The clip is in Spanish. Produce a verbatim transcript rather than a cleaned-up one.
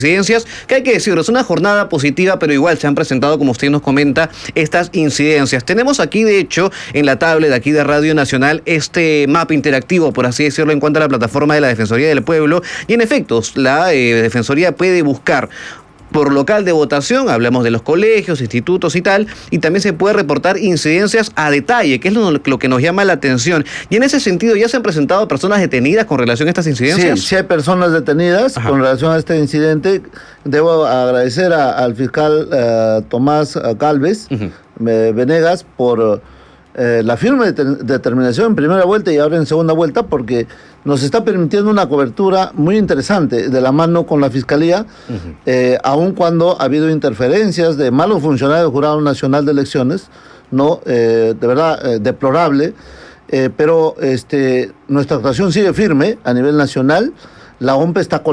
incidencias, que hay que decirlo, es una jornada positiva, pero igual se han presentado, como usted nos comenta, estas incidencias. Tenemos aquí, de hecho, en la tablet aquí de Radio Nacional, este mapa interactivo, por así decirlo, en cuanto a la plataforma de la Defensoría del Pueblo, y en efecto, la eh, Defensoría puede buscar por local de votación, hablamos de los colegios, institutos y tal, y también se puede reportar incidencias a detalle, que es lo, lo que nos llama la atención. Y en ese sentido, ¿ya se han presentado personas detenidas con relación a estas incidencias? Sí, sí hay personas detenidas. Ajá. Con relación a este incidente. Debo agradecer a, al fiscal uh, Tomás Galvez uh-huh. Venegas por eh, la firme de determinación en primera vuelta y ahora en segunda vuelta, porque nos está permitiendo una cobertura muy interesante de la mano con la Fiscalía, uh-huh. eh, aun cuando ha habido interferencias de malos funcionarios del Jurado Nacional de Elecciones, no, eh, de verdad, eh, deplorable, eh, pero este, nuestra actuación sigue firme a nivel nacional. La O M P E está